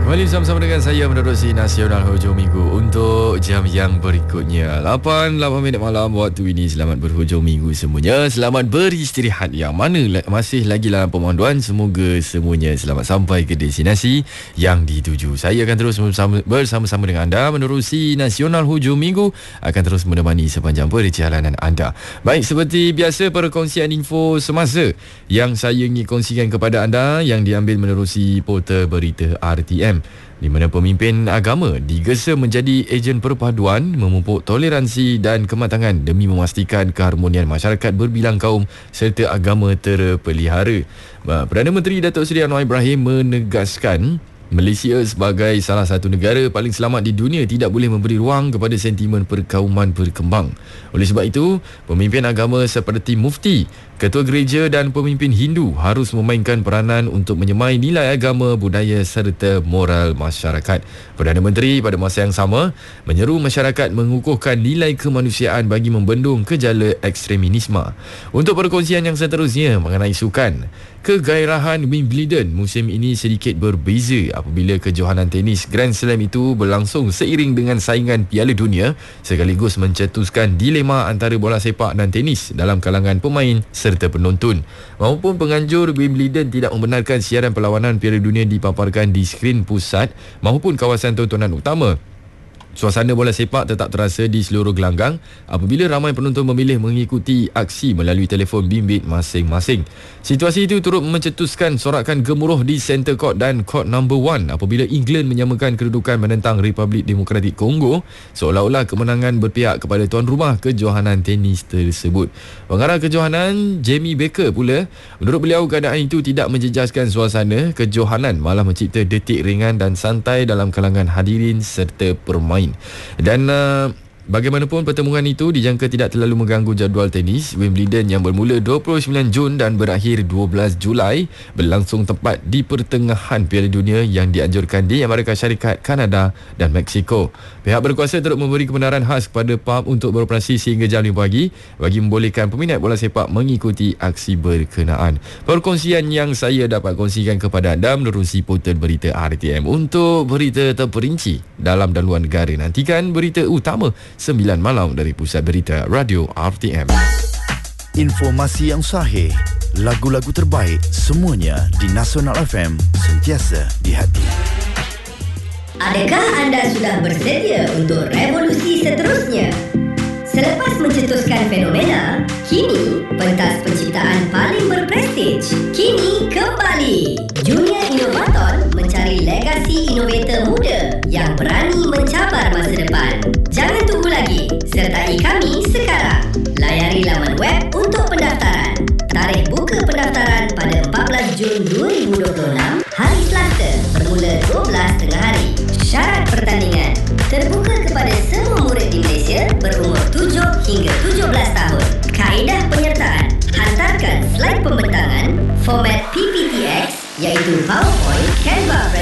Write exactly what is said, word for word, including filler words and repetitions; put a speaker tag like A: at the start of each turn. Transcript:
A: Kembali bersama dengan saya menerusi Nasional Hujung Minggu untuk jam yang berikutnya. lapan minit malam waktu ini. Selamat berhujung minggu semuanya. Selamat beristirahat yang mana masih lagi dalam pemanduan. Semoga semuanya selamat sampai ke destinasi yang dituju. Saya akan terus bersama, bersama-sama dengan anda menerusi Nasional Hujung Minggu. Akan terus menemani sepanjang perjalanan anda. Baik, seperti biasa perkongsian info semasa yang saya ingin kongsikan kepada anda yang diambil menerusi portal berita R T M, di mana pemimpin agama digesa menjadi ejen perpaduan, memupuk toleransi dan kematangan demi memastikan keharmonian masyarakat berbilang kaum serta agama terpelihara. Perdana Menteri Datuk Seri Anwar Ibrahim menegaskan Malaysia sebagai salah satu negara paling selamat di dunia tidak boleh memberi ruang kepada sentimen perkauman berkembang. Oleh sebab itu, pemimpin agama seperti mufti, ketua gereja dan pemimpin Hindu harus memainkan peranan untuk menyemai nilai agama, budaya serta moral masyarakat. Perdana Menteri pada masa yang sama menyeru masyarakat mengukuhkan nilai kemanusiaan bagi membendung gejala ekstremisme. Untuk perkongsian yang seterusnya mengenai sukan, kegairahan Wimbledon musim ini sedikit berbeza apabila kejohanan tenis Grand Slam itu berlangsung seiring dengan saingan Piala Dunia, sekaligus mencetuskan dilema antara bola sepak dan tenis dalam kalangan pemain serta penonton. Maupun penganjur, Wimbledon tidak membenarkan siaran perlawanan Piala Dunia dipaparkan di skrin pusat maupun kawasan tontonan utama. Suasana bola sepak tetap terasa di seluruh gelanggang apabila ramai penonton memilih mengikuti aksi melalui telefon bimbit masing-masing. Situasi itu turut mencetuskan sorakan gemuruh di Center Court dan Court Number One apabila England menyamakan kedudukan menentang Republik Demokratik Kongo, seolah-olah kemenangan berpihak kepada tuan rumah kejohanan tenis tersebut. Pengarah kejohanan Jamie Baker pula, menurut beliau keadaan itu tidak menjejaskan suasana kejohanan, malah mencipta detik ringan dan santai dalam kalangan hadirin serta permain. Dan uh, bagaimanapun pertemuan itu dijangka tidak terlalu mengganggu jadual tenis Wimbledon yang bermula dua puluh sembilan Jun dan berakhir dua belas Julai, berlangsung tepat di pertengahan Piala Dunia yang dianjurkan di Amerika Syarikat, Kanada dan Mexico. Pihak berkuasa turut memberi kebenaran khas kepada pub untuk beroperasi sehingga jam lima pagi bagi membolehkan peminat bola sepak mengikuti aksi berkenaan. Perkongsian yang saya dapat kongsikan kepada anda menerusi portal berita R T M. Untuk berita terperinci dalam dan luar negara, nantikan berita utama sembilan malam dari Pusat Berita Radio R T M.
B: Informasi yang sahih, lagu-lagu terbaik, semuanya di Nasional F M, sentiasa di hati.
C: Adakah anda sudah bersedia untuk revolusi seterusnya? Selepas mencetuskan fenomena, kini pentas penciptaan paling berprestij kini kembali. Junior Innovaton mencari legasi inovator muda yang berani mencabar masa depan. Jangan tunggu lagi, sertai kami sekarang. Layari laman web untuk pendaftaran. Tarikh buka pendaftaran pada empat belas Jun dua ribu dua puluh enam, hari Selasa, bermula dua belas tengah hari. Syarat pertandingan terbuka kepada semua murid di Malaysia berumur tujuh hingga tujuh belas tahun. Kaedah penyertaan: hantarkan slide pembentangan, format P P T X iaitu PowerPoint, Canva